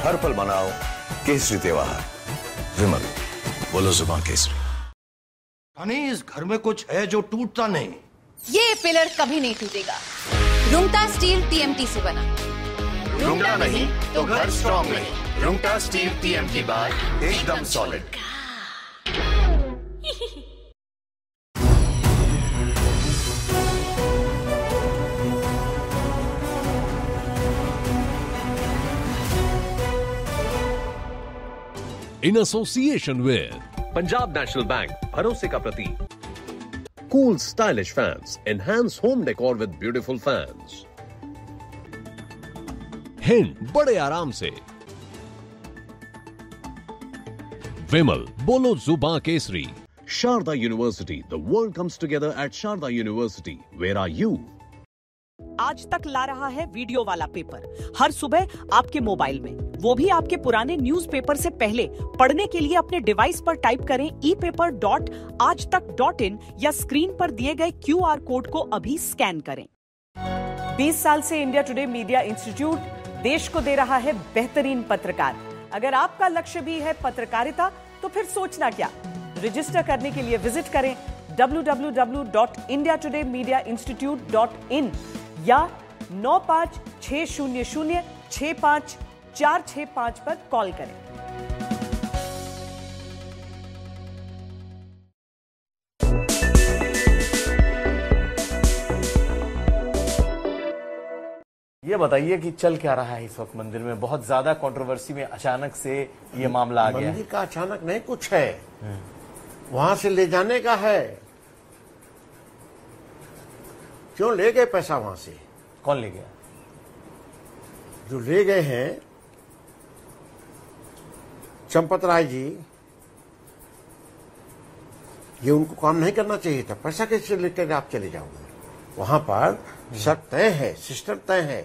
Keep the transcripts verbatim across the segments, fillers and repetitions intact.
हर पल मनाओ केसरी त्योहार। विमल, बोलो जुबान केसरी। यानी इस घर में कुछ है जो टूटता नहीं। ये पिलर कभी नहीं टूटेगा। रुंगटा स्टील टीएमटी से बना। रुंगटा नहीं तो घर स्ट्रॉन्ग नहीं। रुंगटा स्टील टीएमटी बार एकदम solid. In association with Punjab National Bank, भरोसे का प्रतीक। Cool stylish fans enhance home decor with beautiful fans. Hind बड़े आराम से। विमल, बोलो जुबान Kesari. Sharda University, the world comes together at Sharda University. Where are you? आज तक ला रहा है वीडियो वाला पेपर हर सुबह आपके मोबाइल में, वो भी आपके पुराने न्यूज़पेपर से पहले। पढ़ने के लिए अपने डिवाइस पर टाइप करें ई पेपर डॉट आज तक डॉट इन या स्क्रीन पर दिए गए क्यू आर कोड को अभी स्कैन करें। बीस साल से इंडिया टुडे मीडिया इंस्टीट्यूट देश को दे रहा है बेहतरीन पत्रकार। अगर आपका लक्ष्य भी है पत्रकारिता तो फिर सोचना क्या, रजिस्टर करने के लिए विजिट करें W W W dot India today media institute dot in या नौ पांच छह शून्य शून्य छह पांच चार छह पांच पर कॉल करें। ये बताइए कि चल क्या रहा है इस वक्त मंदिर में? बहुत ज्यादा कंट्रोवर्सी में अचानक से ये मामला आ गया। मंदिर का अचानक नहीं कुछ है, वहां से ले जाने का है। क्यों ले गए पैसा वहां से? कौन ले गया? जो ले गए हैं चंपत राय जी, ये उनको काम नहीं करना चाहिए था। पैसा कैसे लेकर आप चले जाओगे? वहां पर सब तय है, सिस्टम तय है।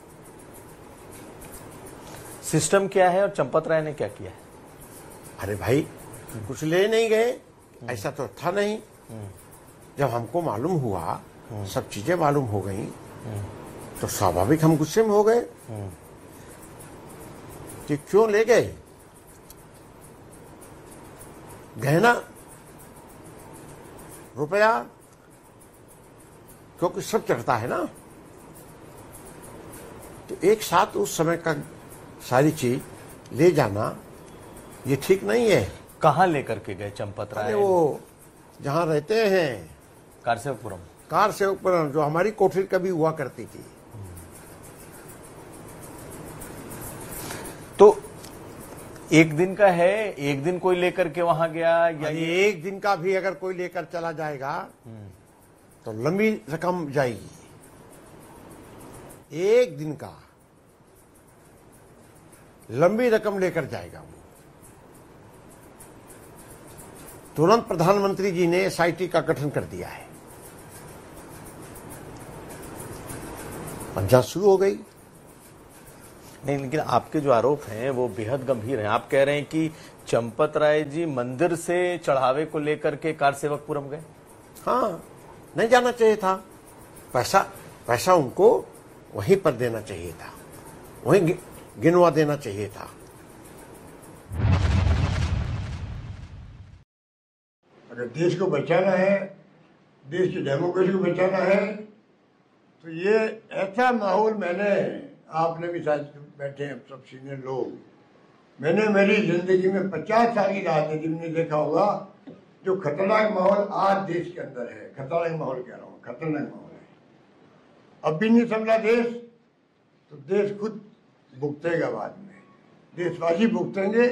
सिस्टम क्या है और चंपत राय ने क्या किया है? अरे भाई, कुछ ले नहीं गए, ऐसा तो था नहीं। जब हमको मालूम हुआ, सब चीजें मालूम हो गई, तो स्वाभाविक हम गुस्से में हो गए कि क्यों ले गए। गहना, रुपया, क्योंकि सब चढ़ता है ना, तो एक साथ उस समय का सारी चीज ले जाना ये ठीक नहीं है। कहाँ लेकर के गए चंपत राय? वो जहां रहते हैं कारसेवकपुरम। कारसेवकपुरम, जो हमारी कोठरी कभी हुआ करती थी। तो एक दिन का है, एक दिन कोई लेकर के वहां गया या एक दिन का भी अगर कोई लेकर चला जाएगा तो लंबी रकम जाएगी। एक दिन का लंबी रकम लेकर जाएगा वो। तुरंत प्रधानमंत्री जी ने एस आई टी का गठन कर दिया है। पंचायत शुरू हो गई। नहीं, लेकिन आपके जो आरोप हैं वो बेहद गंभीर हैं। आप कह रहे हैं कि चंपत राय जी मंदिर से चढ़ावे को लेकर के कारसेवकपुरम गए। हाँ, नहीं जाना चाहिए था। पैसा पैसा उनको वहीं पर देना चाहिए था, वहीं गिनवा देना चाहिए था। अगर देश को बचाना है, देश की डेमोक्रेसी को बचाना है, तो ये ऐसा माहौल, मैंने, आपने भी साथ बैठे हैं सब सीनियर लोग, मैंने मेरी जिंदगी में पचास साल की राजनीति में देखा होगा जो खतरनाक माहौल आज देश के अंदर है। खतरनाक माहौल कह रहा हूँ, खतरनाक माहौल है। अब भी नहीं संभला देश तो देश खुद भुगतेगा बाद में, देशवासी भुगतेंगे।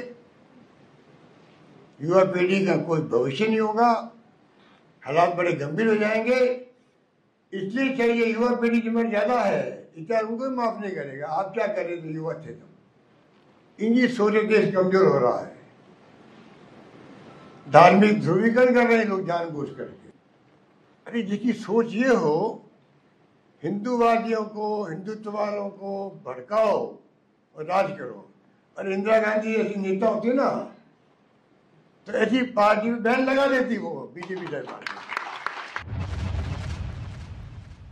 युवा पीढ़ी का कोई भविष्य नहीं होगा, हालात बड़े गंभीर हो जाएंगे। इसलिए चाहिए, युवा पीढ़ी जिम्मेदार ज्यादा है, इतना उनको माफ नहीं करेगा। आप क्या कर रहे थे, युवा थे तुम। इनकी सोच देश कमजोर हो रहा है। धार्मिक ध्रुवीकरण कर रहे हैं लोग जानबूझ करके। अरे जिसकी सोच ये हो, हिंदूवादियों को, हिंदुत्व वालों को भड़काओ और राज करो। अरे इंदिरा गांधी जैसी नेता होती ना तो ऐसी पार्टी में बैन लगा देती वो बीजेपी सरकार।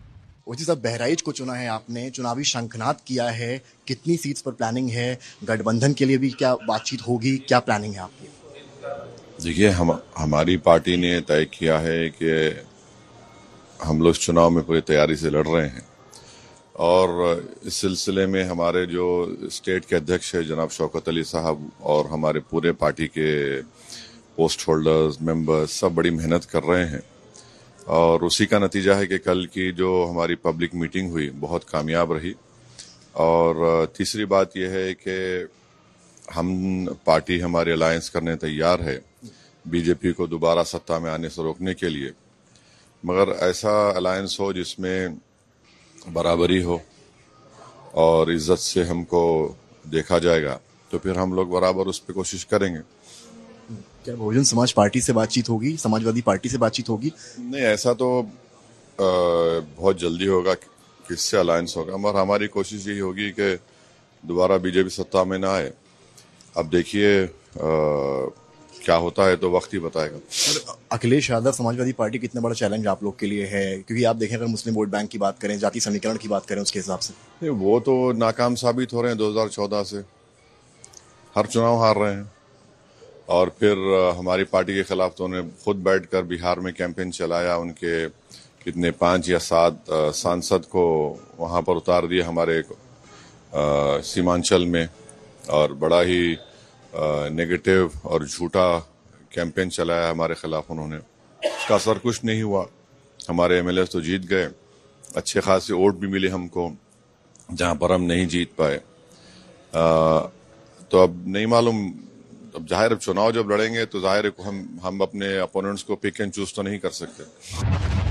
ओवैसी साहब, बहराइच को चुना है आपने, चुनावी शंखनाद किया है, कितनी सीट्स पर प्लानिंग है? गठबंधन के लिए भी क्या बातचीत होगी, क्या प्लानिंग है आपकी? देखिए, हम हमारी पार्टी ने तय किया है कि हम लोग चुनाव में पूरी तैयारी से लड़ रहे हैं और इस सिलसिले में हमारे जो स्टेट के अध्यक्ष है जनाब शौकत अली साहब और हमारे पूरे पार्टी के पोस्ट होल्डर्स, मेंबर्स सब बड़ी मेहनत कर रहे हैं और उसी का नतीजा है कि कल की जो हमारी पब्लिक मीटिंग हुई बहुत कामयाब रही। और तीसरी बात यह है कि हम पार्टी हमारी अलायंस करने तैयार है बीजेपी को दोबारा सत्ता में आने से रोकने के लिए, मगर ऐसा अलायंस हो जिसमें बराबरी हो और इज्जत से हमको देखा जाएगा, तो फिर हम लोग बराबर उस पर कोशिश करेंगे। क्या बहुजन समाज पार्टी से बातचीत होगी, समाजवादी पार्टी से बातचीत होगी? नहीं, ऐसा तो आ, बहुत जल्दी होगा, किससे अलायंस होगा, मगर हमारी कोशिश यही होगी कि दोबारा बीजेपी सत्ता में ना आए। अब देखिए क्या होता है तो वक्त ही बताएगा। अखिलेश यादव समाजवादी पार्टी कितना बड़ा चैलेंज आप लोग के लिए है? क्योंकि आप देखें, अगर मुस्लिम वोट बैंक की बात करें, जाति समीकरण की बात करें, उसके हिसाब से वो तो नाकाम साबित हो रहे हैं। दो हज़ार चौदह से हर चुनाव हार रहे हैं और फिर हमारी पार्टी के खिलाफ तो उन्होंने खुद बैठकर बिहार में कैंपेन चलाया। उनके कितने पांच या सात सांसद को वहां पर उतार दिया हमारे सीमांचल में और बड़ा ही नेगेटिव और झूठा कैंपेन चलाया हमारे खिलाफ उन्होंने। उसका असर कुछ नहीं हुआ। हमारे एमएलए तो जीत गए, अच्छे खासे वोट भी मिले हमको जहां पर हम नहीं जीत पाए। तो अब नहीं मालूम, अब जाहिर अब चुनाव जब लड़ेंगे तो जाहिर है हम हम अपने अपोनेंट्स को पिक एंड चूज तो नहीं कर सकते।